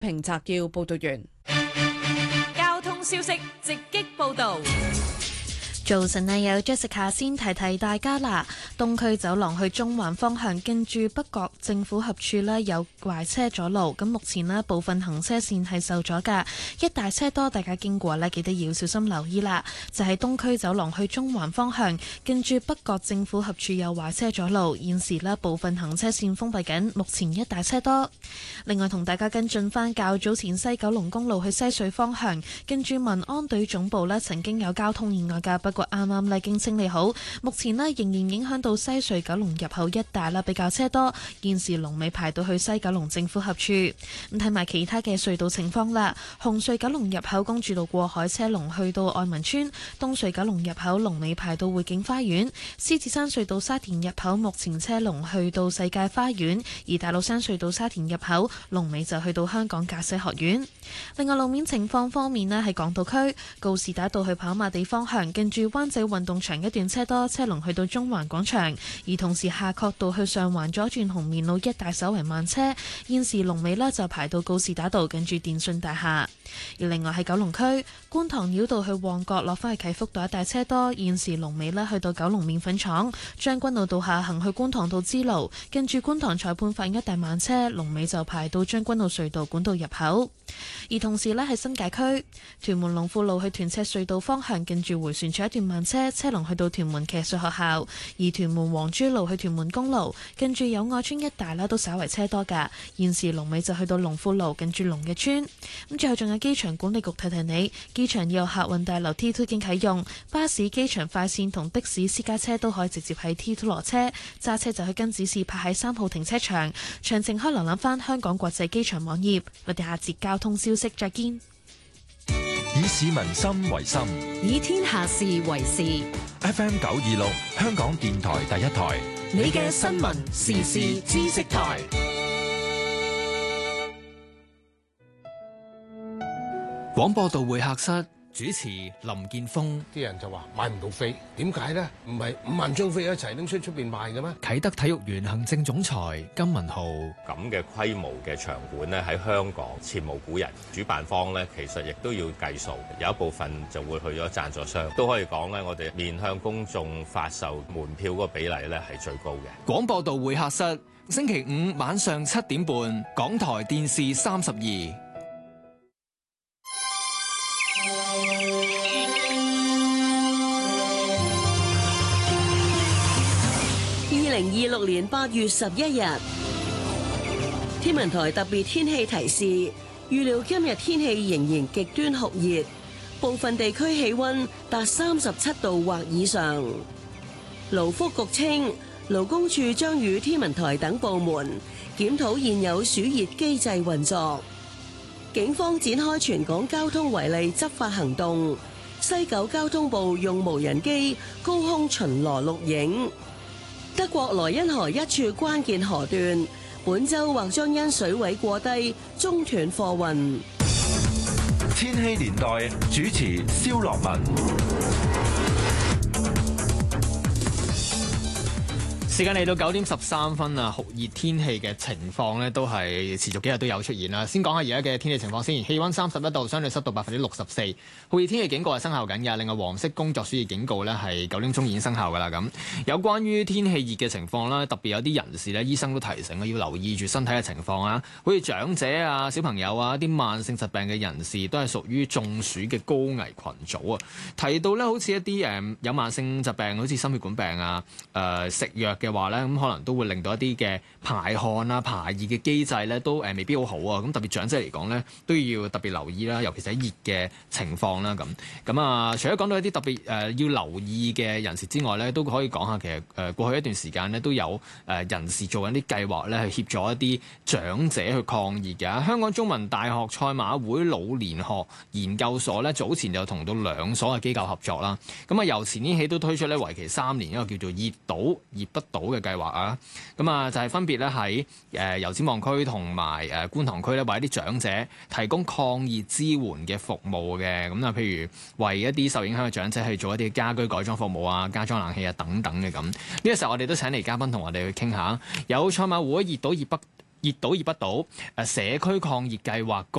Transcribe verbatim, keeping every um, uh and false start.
平摘要報道完。 交通消息直擊報道。 早晨啊，有 Jessica 先提提大家啦。東區走廊去中環方向，近住北角政府合署呢有壞車阻路，咁目前呢部分行車線係受阻㗎，一大車多，大家經過呢記得要小心留意啦。就係東區走廊去中環方向，近住北角政府合署有壞車阻路，現時呢部分行車線封閉緊，目前一大車多。另外同大家跟進返較早前西九龍公路去西隧方向，近住民安隊總部呢曾經有交通意外㗎，不過啱啱呢已經清理好，目前呢仍然影響到西隧九龍入口一帶啦，比較車多，現時龍尾排到去西九龍政府合署。咁睇埋其他嘅隧道情況啦，紅隧九龍入口公主道過海車龍去到愛民村，東隧九龍入口龍尾排到匯景花園，獅子山隧道沙田入口目前車龍去到世界花園，而大老山隧道沙田入口龍尾就去到香港駕駛學院。另外路面情況方面呢，喺港島區告士打道去跑馬地方向，近住灣仔運動場一段車多，車龍去到中環廣場，而同時夏慤道去上環左轉紅棉路一帶稍為慢車，現時龍尾呢就排到告士打道近住電訊大廈。而另外喺九龍區觀塘繞道去旺角落返去啟福道一帶車多，現時龍尾呢去到九龍麵粉廠，將軍澳道下行去觀塘道支路，近住觀塘裁判法院一帶慢車，龍尾就排到將軍澳隧道管道入口。而同時呢喺新界區屯門龍富路去屯赤隧道方向，近住迴旋處一段慢車，車龍去到屯門騎術學校；而屯門黃珠路去屯門公路，近住友愛村一帶啦，都稍為車多㗎。現時龍尾就去到龍富路，近住龍日村。咁最後仲有機場管理局提提你，機場要有客運大樓 T二 已經啟用，巴士、機場快線同的士私家車都可以直接喺 T 二落車，揸車就去跟指示泊喺三號停車場。詳情可以瀏覽翻香港國際機場網頁。我哋下節交通消息再見。 以市民心為心， 以天下事為事。 F M 九二六香港電台第一台， 你嘅新聞時事知識台。 廣播道會客室主持林健鋒。 啲人就話買唔到飛，點解呢？唔係五萬張飛一齊拎出出邊賣嘅咩？ 啟德體育園行政總裁金文浩。 咁嘅規模嘅場館呢，喺香港前無古人。主辦方呢，其實亦都要計數，有一部分就會去咗贊助商。都可以講呢，我哋面向公眾發售門票嗰個比例呢係最高嘅。 廣播道會客室星期五晚上七點半，港台電視三十二。 二零二六年八月十一日，天文台特別天氣提示，預料今日天氣仍然極端酷熱，部分地區氣溫達三十七度或以上。勞福局稱，勞工處將與天文台等部門檢討現有暑熱機制運作。警方展開全港交通違例執法行動，西九交通部用無人機高空巡邏錄影。德國萊茵河一處關鍵河段，本週或將因水位過低中斷貨運。 千禧年代主持蕭樂文。 時間嚟到九點十三分啊，酷熱天氣嘅情況呢都係持續幾日都有出現啦。先講下而家嘅天氣情況先，氣溫三十一度，相對濕度百分之六十四，酷熱天氣警告係生效緊嘅。另外黃色工作暑熱警告呢係九點鐘已經生效噶啦。咁有關於天氣熱嘅情況啦，特別有啲人士呢，醫生都提醒要留意住身體嘅情況啊，好似長者啊、小朋友啊、啲慢性疾病嘅人士都係屬於中暑嘅高危群組啊。提到呢，好似一啲誒有慢性疾病，好似心血管病啊、誒、呃、食藥嘅話咧，咁可能都會令到一啲嘅排汗啊、排熱嘅機制咧，都誒未必好好啊。咁特別長者嚟講咧，都要特別留意啦，尤其是喺熱嘅情況啦。咁咁啊，除咗講到一啲特別誒、呃、要留意嘅人士之外咧，都可以講下其實誒過去一段時間咧，都有誒人士做緊啲計劃咧，去協助一啲長者去抗熱嘅。香港中文大學賽馬會老年學研究所咧，早前就同到兩所嘅機構合作啦。咁啊，由前年起都推出咧，為期三年一個叫做熱島熱不倒嘅計劃啊，咁啊就係分別咧喺誒油尖旺區同埋誒觀塘區咧，為一啲長者提供抗熱支援嘅服務嘅。咁啊，譬如為一啲受影響嘅長者去做一啲家居改裝服務啊、加裝冷氣啊等等嘅咁。呢個時候我哋都請嚟嘉賓同我哋去傾下，有賽馬會熱島熱不熱島熱不島誒社區抗熱計劃